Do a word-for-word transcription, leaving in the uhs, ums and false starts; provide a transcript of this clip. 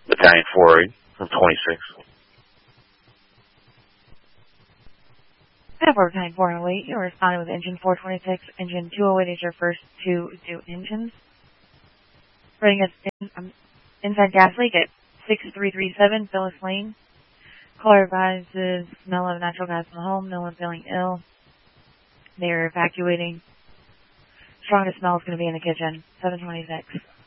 Battalion four eight from twenty-six. Have Battalion four oh eight, you're responding with engine four twenty-six. Engine two oh eight is your first two two engines. Running us in, um, inside gas leak at six three three seven Phyllis Lane. Caller advises smell of natural gas in the home. No one feeling ill. They are evacuating. Strongest smell is going to be in the kitchen. seven twenty-six.